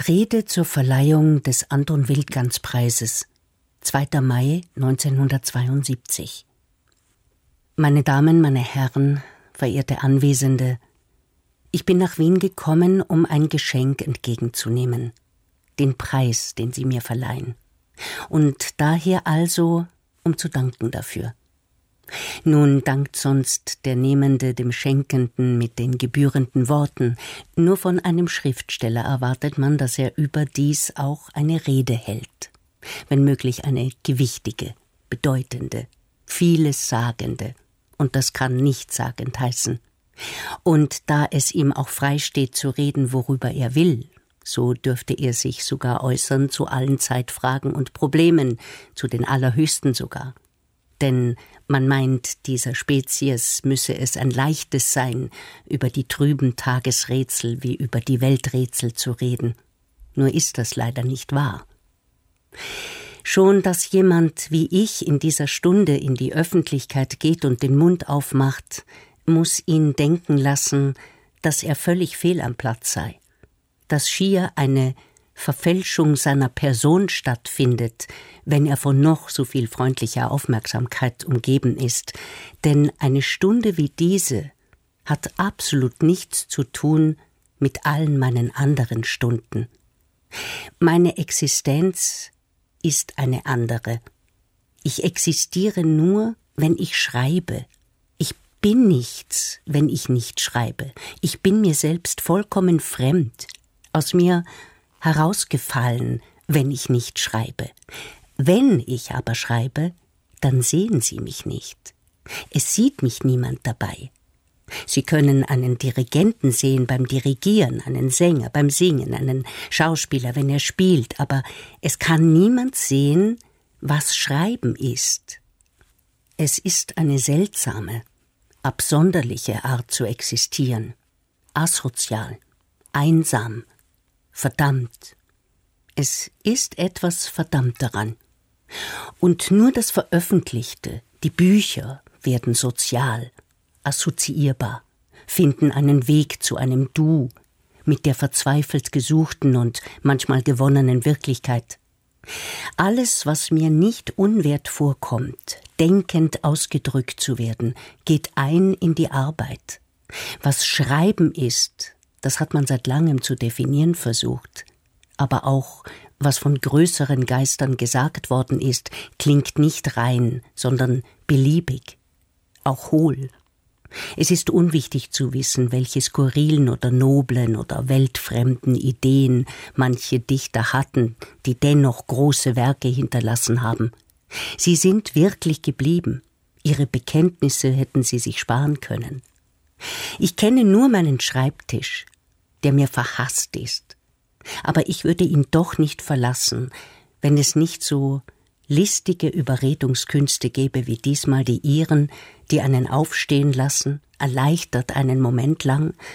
Rede zur Verleihung des Anton Wildgans-Preises, 2. Mai 1972. Meine Damen, meine Herren, verehrte Anwesende, ich bin nach Wien gekommen, um ein Geschenk entgegenzunehmen, den Preis, den Sie mir verleihen, und daher also, um zu danken dafür. Nun dankt sonst der Nehmende dem Schenkenden mit den gebührenden Worten. Nur von einem Schriftsteller erwartet man, dass er überdies auch eine Rede hält, wenn möglich eine gewichtige, bedeutende, vieles sagende, und das kann nichtssagend heißen. Und da es ihm auch frei steht zu reden, worüber er will, so dürfte er sich sogar äußern zu allen Zeitfragen und Problemen, zu den allerhöchsten sogar. Denn man meint, dieser Spezies müsse es ein leichtes sein, über die trüben Tagesrätsel wie über die Welträtsel zu reden. Nur ist das leider nicht wahr. Schon, dass jemand wie ich in dieser Stunde in die Öffentlichkeit geht und den Mund aufmacht, muss ihn denken lassen, dass er völlig fehl am Platz sei, dass schier eine Verfälschung seiner Person stattfindet, wenn er von noch so viel freundlicher Aufmerksamkeit umgeben ist. Denn eine Stunde wie diese hat absolut nichts zu tun mit allen meinen anderen Stunden. Meine Existenz ist eine andere. Ich existiere nur, wenn ich schreibe. Ich bin nichts, wenn ich nicht schreibe. Ich bin mir selbst vollkommen fremd. Aus mir herausgefallen, wenn ich nicht schreibe. Wenn ich aber schreibe, dann sehen Sie mich nicht. Es sieht mich niemand dabei. Sie können einen Dirigenten sehen beim Dirigieren, einen Sänger beim Singen, einen Schauspieler, wenn er spielt, aber es kann niemand sehen, was Schreiben ist. Es ist eine seltsame, absonderliche Art zu existieren, asozial, einsam, verdammt. Es ist etwas verdammt daran. Und nur das Veröffentlichte, die Bücher werden sozial, assoziierbar, finden einen Weg zu einem Du mit der verzweifelt gesuchten und manchmal gewonnenen Wirklichkeit. Alles, was mir nicht unwert vorkommt, denkend ausgedrückt zu werden, geht ein in die Arbeit. Was Schreiben ist, das hat man seit langem zu definieren versucht. Aber auch, was von größeren Geistern gesagt worden ist, klingt nicht rein, sondern beliebig, auch hohl. Es ist unwichtig zu wissen, welche skurrilen oder noblen oder weltfremden Ideen manche Dichter hatten, die dennoch große Werke hinterlassen haben. Sie sind wirklich geblieben. Ihre Bekenntnisse hätten sie sich sparen können. Ich kenne nur meinen Schreibtisch, der mir verhasst ist. Aber ich würde ihn doch nicht verlassen, wenn es nicht so listige Überredungskünste gäbe wie diesmal die Ihren, die einen aufstehen lassen, erleichtert einen Moment lang,